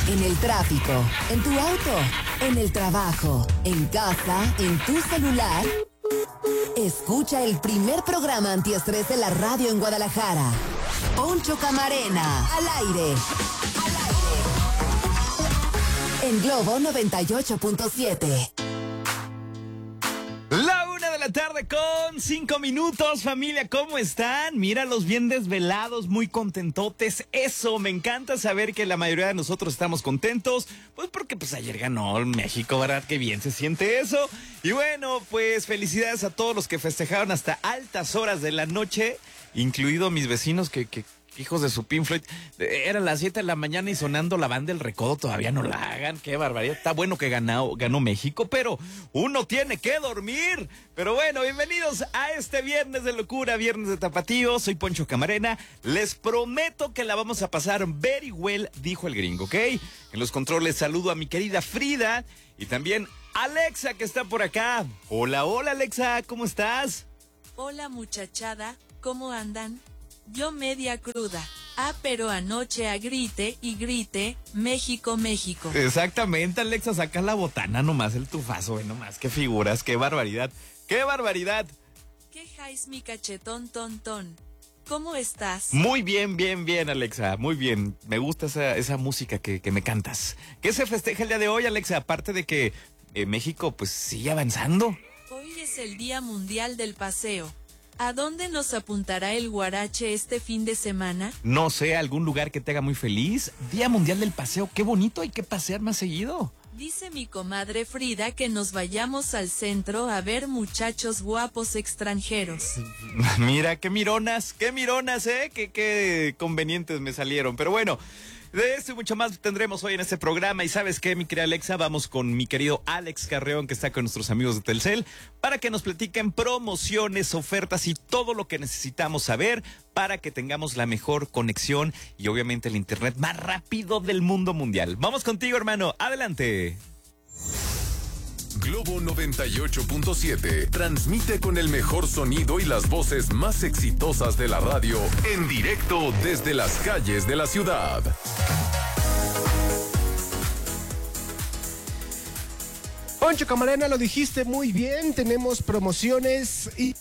En el tráfico, en tu auto, en el trabajo, en casa, en tu celular. Escucha el primer programa antiestrés de la radio en Guadalajara. Poncho Camarena, al aire. En Globo 98.7. La 1:00 con 5 minutos, familia, ¿cómo están? Míralos bien desvelados, muy contentotes. Eso, me encanta saber que la mayoría de nosotros estamos contentos, pues porque ayer ganó el México, ¿verdad? Qué bien se siente eso. Y bueno, pues felicidades a todos los que festejaron hasta altas horas de la noche, incluido mis vecinos que hijos de su Pink Floyd, eran las 7 de la mañana y sonando la banda del Recodo, todavía no la hagan, qué barbaridad. Está bueno que ganó México, pero uno tiene que dormir. Pero bueno, bienvenidos a este viernes de locura, viernes de tapatío. Soy Poncho Camarena, les prometo que la vamos a pasar very well, dijo el gringo, ¿ok? En los controles saludo a mi querida Frida y también Alexa, que está por acá. Hola, hola Alexa, ¿cómo estás? Hola muchachada, ¿cómo andan? Yo media cruda. Pero anoche a grite y grite, México, México. Exactamente, Alexa, saca la botana nomás, el tufazo, nomás, qué figuras, qué barbaridad, qué barbaridad. ¿Qué jais mi cachetón ton? ¿Cómo estás? Muy bien, Alexa, muy bien. Me gusta esa música que me cantas. ¿Qué se festeja el día de hoy, Alexa? Aparte de que México, pues, sigue avanzando. Hoy es el Día Mundial del Paseo. ¿A dónde nos apuntará el guarache este fin de semana? No sé, algún lugar que te haga muy feliz. Día Mundial del Paseo, qué bonito, hay que pasear más seguido. Dice mi comadre Frida que nos vayamos al centro a ver muchachos guapos extranjeros. Mira, qué mironas, qué convenientes me salieron. Pero bueno, de esto y mucho más tendremos hoy en este programa. Y ¿sabes qué, mi querida Alexa? Vamos con mi querido Alex Carreón, que está con nuestros amigos de Telcel, para que nos platiquen promociones, ofertas y todo lo que necesitamos saber para que tengamos la mejor conexión y obviamente el internet más rápido del mundo mundial. Vamos contigo, hermano. Adelante. Globo 98.7 transmite con el mejor sonido y las voces más exitosas de la radio en directo desde las calles de la ciudad. Poncho Camarena, lo dijiste muy bien, tenemos promociones y...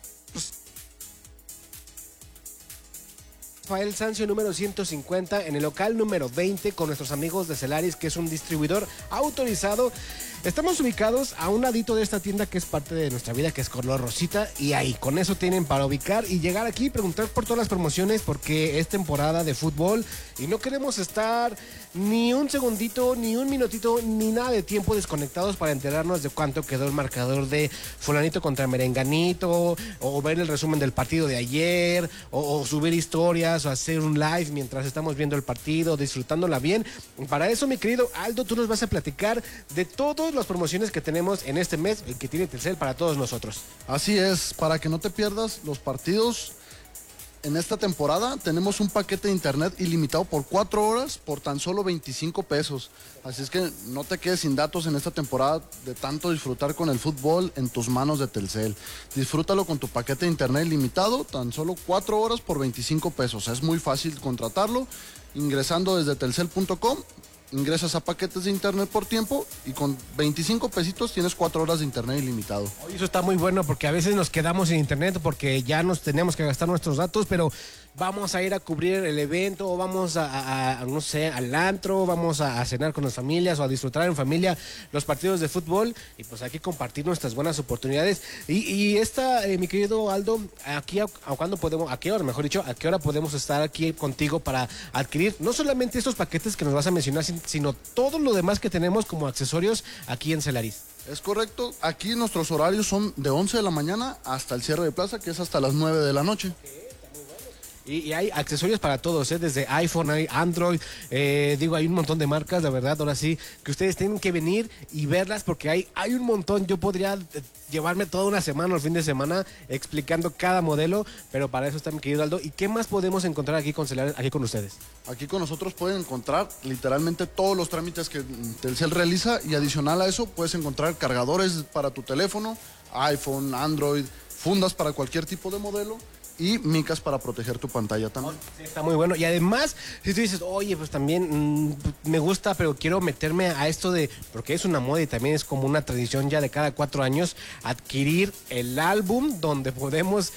Rafael Sancio número 150 en el local número 20 con nuestros amigos de Celaris, que es un distribuidor autorizado. Estamos ubicados a un ladito de esta tienda que es parte de nuestra vida, que es color rosita, y ahí con eso tienen para ubicar y llegar aquí y preguntar por todas las promociones, porque es temporada de fútbol y no queremos estar ni un segundito, ni un minutito, ni nada de tiempo desconectados para enterarnos de cuánto quedó el marcador de fulanito contra merenganito, o ver el resumen del partido de ayer, o subir historias, o hacer un live mientras estamos viendo el partido, disfrutándola bien. Para eso, mi querido Aldo, tú nos vas a platicar de todas las promociones que tenemos en este mes, el que tiene Telcel para todos nosotros. Así es, para que no te pierdas los partidos. En esta temporada tenemos un paquete de internet ilimitado por 4 horas por tan solo 25 pesos. Así es que no te quedes sin datos en esta temporada de tanto disfrutar con el fútbol en tus manos de Telcel. Disfrútalo con tu paquete de internet ilimitado, tan solo 4 horas por 25 pesos. Es muy fácil contratarlo ingresando desde telcel.com. Ingresas a paquetes de internet por tiempo y con 25 pesitos tienes 4 horas de internet ilimitado. Oye, eso está muy bueno porque a veces nos quedamos sin internet porque ya nos tenemos que gastar nuestros datos, pero vamos a ir a cubrir el evento, o vamos no sé, al antro, vamos a cenar con las familias o a disfrutar en familia los partidos de fútbol y pues aquí compartir nuestras buenas oportunidades. Y esta, mi querido Aldo, aquí a qué hora podemos estar aquí contigo para adquirir no solamente estos paquetes que nos vas a mencionar, sino todo lo demás que tenemos como accesorios aquí en Celaris. Es correcto, aquí nuestros horarios son de 11 de la mañana hasta el cierre de plaza, que es hasta las 9 de la noche. Y hay accesorios para todos, desde iPhone, hay Android, hay un montón de marcas, la verdad, ahora sí, que ustedes tienen que venir y verlas porque hay un montón. Yo podría llevarme toda una semana o el fin de semana explicando cada modelo, pero para eso está mi querido Aldo. ¿Y qué más podemos encontrar aquí con ustedes? Aquí con nosotros pueden encontrar literalmente todos los trámites que Telcel realiza, y adicional a eso puedes encontrar cargadores para tu teléfono, iPhone, Android, fundas para cualquier tipo de modelo, y micas para proteger tu pantalla también. Sí, está muy bueno. Y además, si tú dices, oye, pues también me gusta, pero quiero meterme a esto de, porque es una moda y también es como una tradición ya de cada 4 años, adquirir el álbum donde podemos,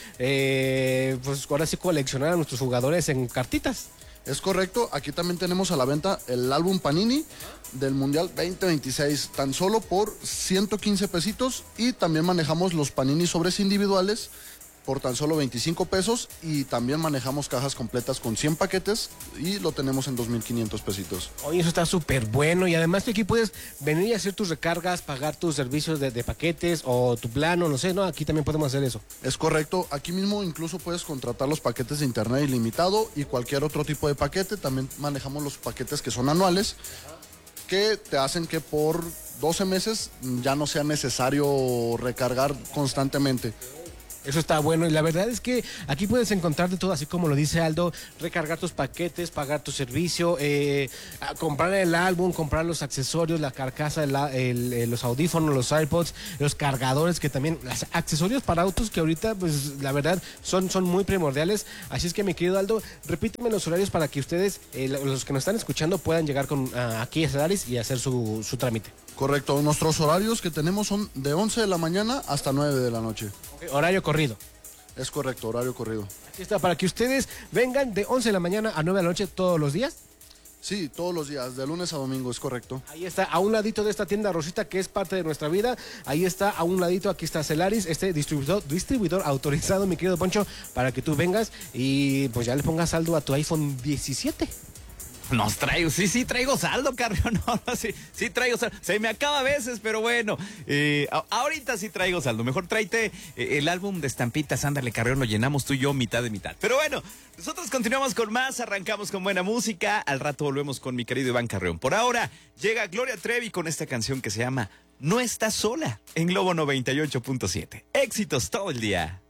pues ahora sí coleccionar a nuestros jugadores en cartitas. Es correcto, aquí también tenemos a la venta el álbum Panini del Mundial 2026, tan solo por 115 pesitos, y también manejamos los Panini sobres individuales por tan solo 25 pesos, y también manejamos cajas completas con 100 paquetes y lo tenemos en 2,500 pesitos. Oye, eso está súper bueno, y además que aquí puedes venir y hacer tus recargas, pagar tus servicios de paquetes o tu plan o no sé, ¿no? Aquí también podemos hacer eso. Es correcto, aquí mismo incluso puedes contratar los paquetes de internet ilimitado y cualquier otro tipo de paquete. También manejamos los paquetes que son anuales, que te hacen que por 12 meses ya no sea necesario recargar constantemente. Eso está bueno, y la verdad es que aquí puedes encontrar de todo, así como lo dice Aldo, recargar tus paquetes, pagar tu servicio, comprar el álbum, comprar los accesorios, la carcasa, los audífonos, los AirPods, los cargadores, que también, los accesorios para autos que ahorita, pues la verdad, son muy primordiales. Así es que, mi querido Aldo, repíteme los horarios para que ustedes, los que nos están escuchando, puedan llegar aquí a Celaris y hacer su trámite. Correcto, nuestros horarios que tenemos son de 11 de la mañana hasta 9 de la noche. Okay, horario corrido. Es correcto, horario corrido. Aquí está, para que ustedes vengan de 11 de la mañana a 9 de la noche todos los días. Sí, todos los días, de lunes a domingo, es correcto. Ahí está, a un ladito de esta tienda Rosita, que es parte de nuestra vida. Ahí está, a un ladito, aquí está Celaris, este distribuidor autorizado, mi querido Poncho, para que tú vengas y pues ya le pongas saldo a tu iPhone 17. Nos traigo, sí traigo saldo, Carrión. No, sí traigo saldo. Se me acaba a veces, pero bueno. Ahorita sí traigo saldo. Mejor tráete el álbum de estampitas. Ándale, Carrión, lo llenamos tú y yo mitad de mitad. Pero bueno, nosotros continuamos con más. Arrancamos con buena música. Al rato volvemos con mi querido Iván Carrión. Por ahora llega Gloria Trevi con esta canción que se llama No Estás Sola en Globo 98.7. Éxitos todo el día.